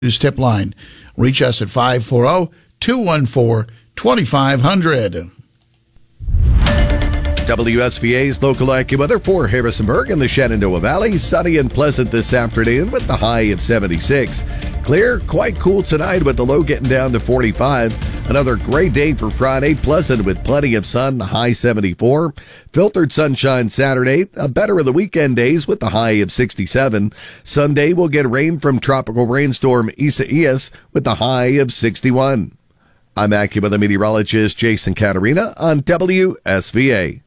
tip line. Reach us at 540-214-2500. WSVA's local AccuWeather for Harrisonburg and the Shenandoah Valley. Sunny and pleasant this afternoon with the high of 76. Clear, quite cool tonight with the low getting down to 45. Another great day for Friday, pleasant with plenty of sun, the high 74. Filtered sunshine Saturday, a better of the weekend days with the high of 67. Sunday will get rain from tropical rainstorm Isaias with the high of 61. I'm AccuWeather meteorologist Jason Caterina on WSVA.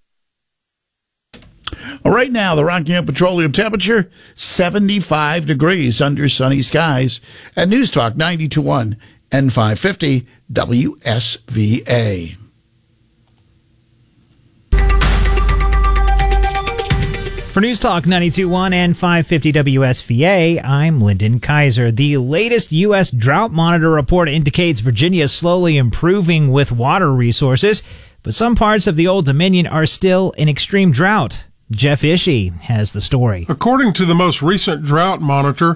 Right now, the Rockingham Petroleum temperature, 75 degrees under sunny skies. At News Talk 92.1 and 550 WSVA. For News Talk 92.1 and 550 WSVA, I'm Lyndon Kaiser. The latest U.S. Drought Monitor report indicates Virginia is slowly improving with water resources, but some parts of the Old Dominion are still in extreme drought. Jeff Ishii has the story. According to the most recent drought monitor,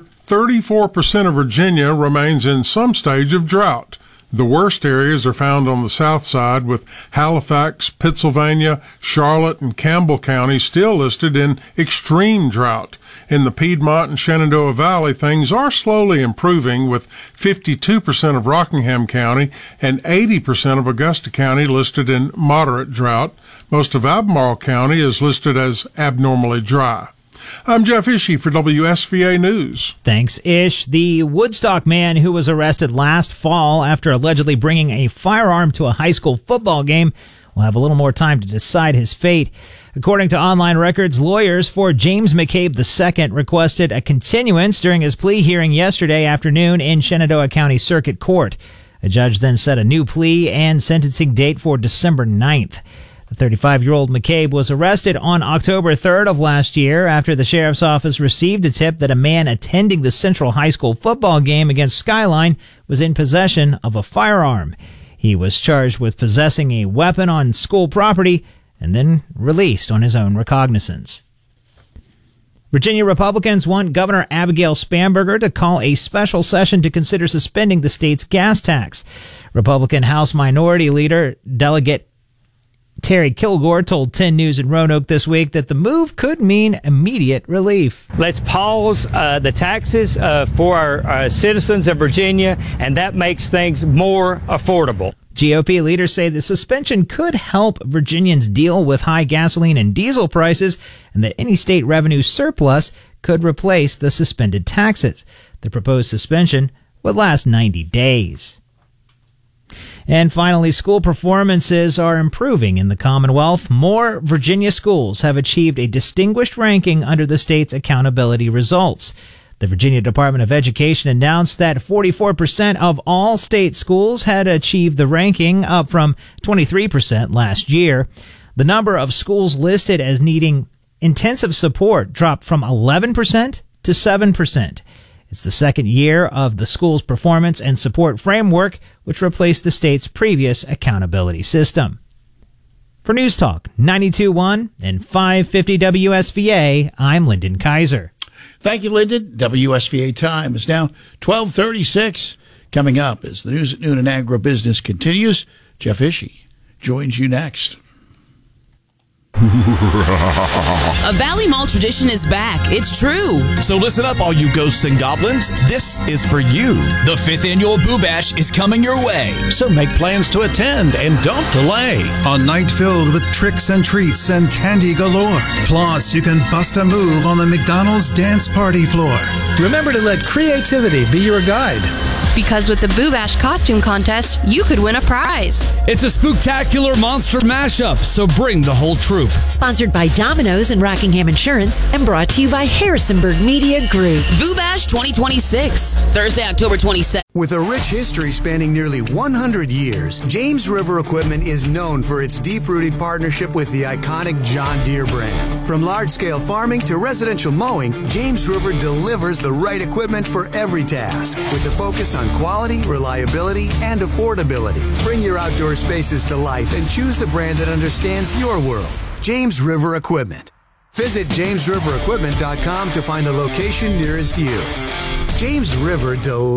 34% of Virginia remains in some stage of drought. The worst areas are found on the south side, with Halifax, Pittsylvania, Charlotte, and Campbell counties still listed in extreme drought. In the Piedmont and Shenandoah Valley, things are slowly improving, with 52% of Rockingham County and 80% of Augusta County listed in moderate drought. Most of Albemarle County is listed as abnormally dry. I'm Jeff Ishii for WSVA News. Thanks, Ish. The Woodstock man who was arrested last fall after allegedly bringing a firearm to a high school football game will have a little more time to decide his fate. According to online records, lawyers for James McCabe II requested a continuance during his plea hearing yesterday afternoon in Shenandoah County Circuit Court. A judge then set a new plea and sentencing date for December 9th. The 35-year-old McCabe was arrested on October 3rd of last year after the sheriff's office received a tip that a man attending the Central High School football game against Skyline was in possession of a firearm. He was charged with possessing a weapon on school property and then released on his own recognizance. Virginia Republicans want Governor Abigail Spanberger to call a special session to consider suspending the state's gas tax. Republican House Minority Leader Delegate Terry Kilgore told 10 News in Roanoke this week that the move could mean immediate relief. Let's pause the taxes for our citizens of Virginia, and that makes things more affordable. GOP leaders say the suspension could help Virginians deal with high gasoline and diesel prices, and that any state revenue surplus could replace the suspended taxes. The proposed suspension would last 90 days. And finally, school performances are improving in the Commonwealth. More Virginia schools have achieved a distinguished ranking under the state's accountability results. The Virginia Department of Education announced that 44% of all state schools had achieved the ranking, up from 23% last year. The number of schools listed as needing intensive support dropped from 11% to 7%. It's the second year of the school's performance and support framework, which replaced the state's previous accountability system. For News Talk 92.1 and 550 WSVA, I'm Lyndon Kaiser. Thank you, Lyndon. WSVA time is now 12:36. Coming up as the News at Noon and Agribusiness continues, Jeff Ishii joins you next. A Valley Mall tradition is back. It's true. So listen up, all you ghosts and goblins. This is for you. The 5th annual Boo Bash is coming your way. So make plans to attend and don't delay. A night filled with tricks and treats and candy galore. Plus, you can bust a move on the McDonald's dance party floor. Remember to let creativity be your guide. Because with the Boo Bash costume contest, you could win a prize. It's a spooktacular monster mashup, so bring the whole troop. Sponsored by Domino's and Rockingham Insurance, and brought to you by Harrisonburg Media Group. Boo Bash 2026, Thursday, October 22nd. With a rich history spanning nearly 100 years, James River Equipment is known for its deep-rooted partnership with the iconic John Deere brand. From large-scale farming to residential mowing, James River delivers the right equipment for every task, with a focus on quality, reliability, and affordability. Bring your outdoor spaces to life and choose the brand that understands your world. James River Equipment. Visit JamesRiverEquipment.com to find the location nearest you. James River